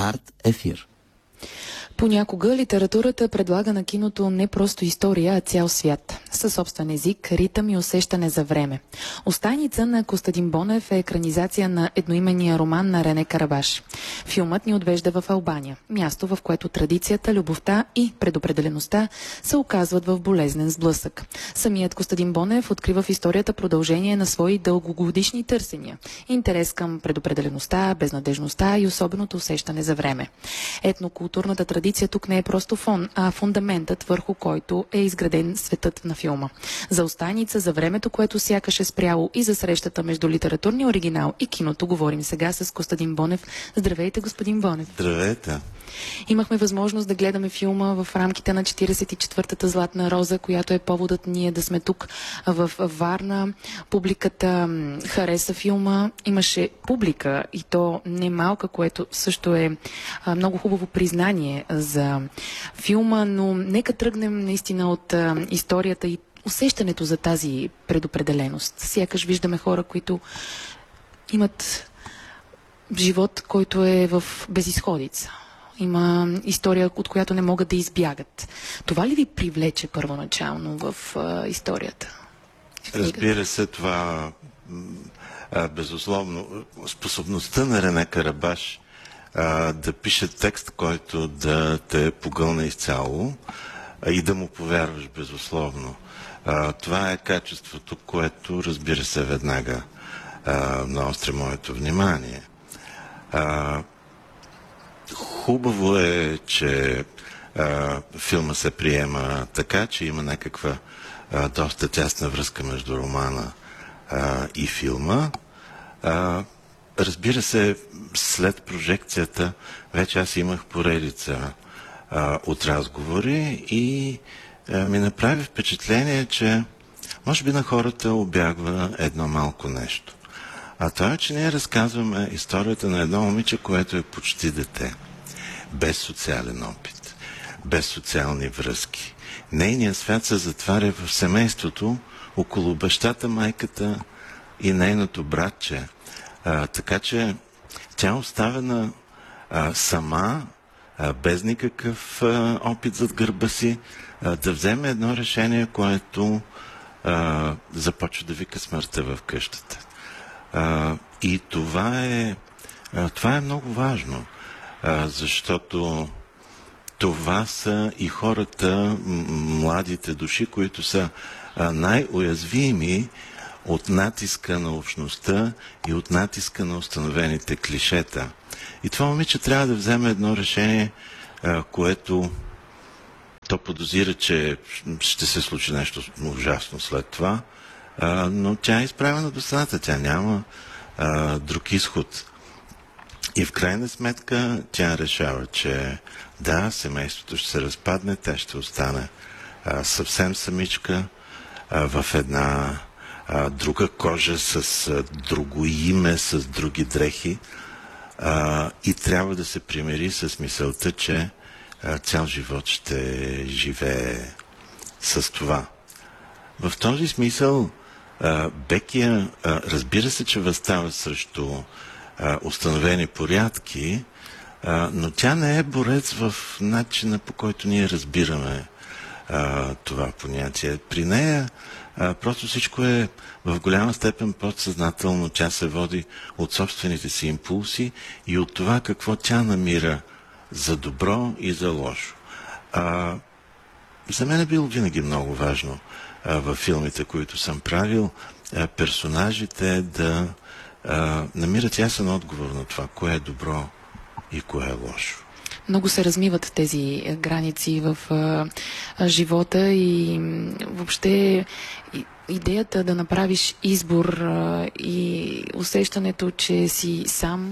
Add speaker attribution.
Speaker 1: Арт Ефир.
Speaker 2: Понякога литературата предлага на киното не просто история, а цял свят. Със собствен език, ритъм и усещане за време. Остайница на Костадин Бонев е екранизация на едноименния роман на Рене Карабаш. Филмът ни отвежда в Албания, място, в което традицията, любовта и предопределеността се оказват в болезнен сблъсък. Самият Костадин Бонев открива в историята продължение на свои дългогодишни търсения. Интерес към предопределеността, безнадежността и особеното усещане за време. Етнокултурната традиция тук не е просто фон, а фундаментът, върху който е изграден светът на филма. За Остайница, за времето, което сякаш е спряло, и за срещата между литературния оригинал и киното говорим сега с Костадин Бонев. Здравейте, господин Бонев.
Speaker 3: Здравейте.
Speaker 2: Имахме възможност да гледаме филма в рамките на 44-та Златна роза, която е поводът ние да сме тук в Варна. Публиката хареса филма. Имаше публика, и то не малка, което също е много хубаво признание за филма, но нека тръгнем наистина от историята и усещането за тази предопределеност. Сякаш виждаме хора, които имат живот, който е в безизходица. Има история, от която не могат да избягат. Това ли ви привлече първоначално в историята?
Speaker 3: Разбира се, това безусловно. Способността на Рене Карабаш да пише текст, който да те погълне изцяло и да му повярваш безусловно. Това е качеството, което, разбира се, веднага наостри моето внимание. Хубаво е, че филма се приема така, че има някаква доста тясна връзка между романа и филма. Разбира се, след прожекцията вече аз имах поредица от разговори и ми направи впечатление, че може би на хората обягва едно малко нещо. А това е, че ние разказваме историята на едно момиче, което е почти дете. Без социален опит, без социални връзки. Нейният свят се затваря в семейството, около бащата, майката и нейното братче. Така че тя е оставена сама, без никакъв опит зад гърба си, да вземе едно решение, което започва да вика смъртта в къщата. И това е много важно, защото това са и хората, младите души, които са най-уязвими от натиска на общността и от натиска на установените клишета. И това момиче трябва да вземе едно решение, което то подозира, че ще се случи нещо ужасно след това, но тя е изправена до стената, тя няма друг изход. И в крайна сметка тя решава, че да, семейството ще се разпадне, тя ще остане съвсем самичка в една друга кожа, с друго име, с други дрехи, и трябва да се примири с мисълта, че цял живот ще живее с това. В този смисъл Бекия, разбира се, че възстава срещу установени порядки, но тя не е борец в начина, по който ние разбираме това понятие. При нея просто всичко е в голяма степен подсъзнателно. Тя се води от собствените си импулси и от това какво тя намира за добро и за лошо. За мен е било винаги много важно във филмите, които съм правил, персонажите да намират ясен отговор на това, кое е добро и кое е лошо.
Speaker 2: Много се размиват тези граници в живота и въобще идеята да направиш избор и усещането, че си сам